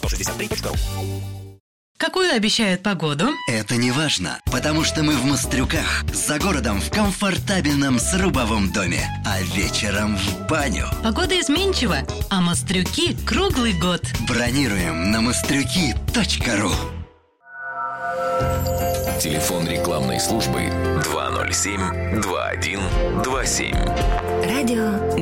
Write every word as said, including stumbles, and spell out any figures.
сто шестьдесят три точка ру. Какую обещают погоду? Это не важно, потому что мы в Мострюках, за городом в комфортабельном срубовом доме, а вечером в баню. Погода изменчива, а Мострюки круглый год. Бронируем на мострюки точка ру. Телефон рекламной службы два ноль семь два один два семь. Радио